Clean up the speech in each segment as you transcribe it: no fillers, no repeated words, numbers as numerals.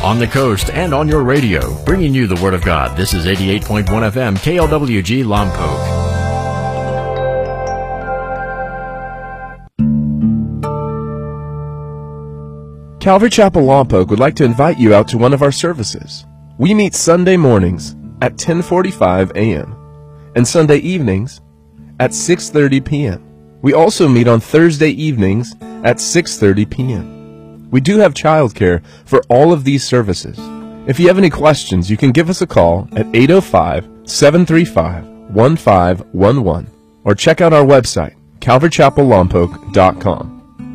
on the coast, and on your radio, bringing you the Word of God. This is 88.1 FM, KLWG Lompoc. Calvary Chapel Lompoc would like to invite you out to one of our services. We meet Sunday mornings at 10:45 a.m. and Sunday evenings at 6:30 p.m. We also meet on Thursday evenings at 6:30 p.m. We do have childcare for all of these services. If you have any questions, you can give us a call at 805-735-1511 or check out our website, calvarychapellompoc.com.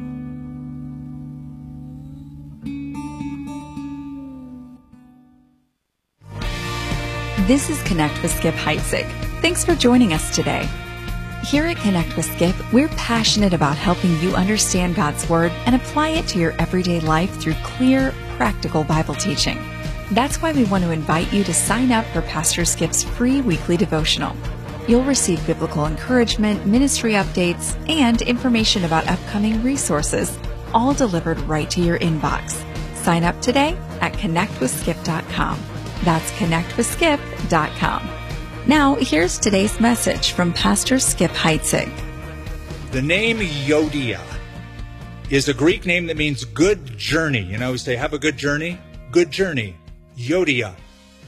This is Connect with Skip Heitzig. Thanks for joining us today. Here at Connect with Skip, we're passionate about helping you understand God's Word and apply it to your everyday life through clear, practical Bible teaching. That's why we want to invite you to sign up for Pastor Skip's free weekly devotional. You'll receive biblical encouragement, ministry updates, and information about upcoming resources, all delivered right to your inbox. Sign up today at connectwithskip.com. That's connectwithskip.com. Now, here's today's message from Pastor Skip Heitzig. The name Yodia is a Greek name that means good journey. You know, we say, have a good journey. Good journey. Yodia.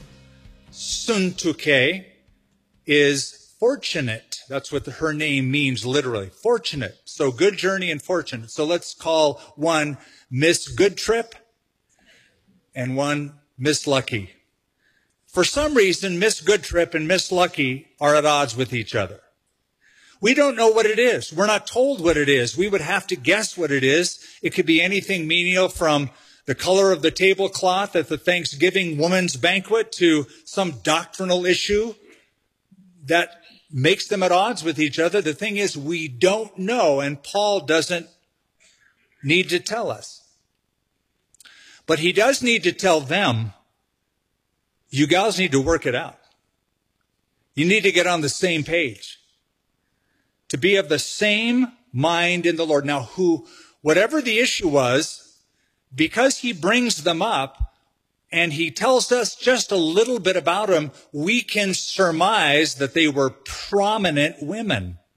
Suntuke is fortunate. That's what her name means literally. Fortunate. So good journey and fortunate. So let's call one Miss Good Trip and one Miss Lucky. For some reason, Miss Good Trip and Miss Lucky are at odds with each other. We don't know what it is. We're not told what it is. We would have to guess what it is. It could be anything menial from the color of the tablecloth at the Thanksgiving woman's banquet to some doctrinal issue that makes them at odds with each other. The thing is, we don't know, and Paul doesn't need to tell us. But he does need to tell them, you gals need to work it out. You need to get on the same page. To be of the same mind in the Lord. Now, whatever the issue was, because he brings them up and he tells us just a little bit about them, we can surmise that they were prominent women.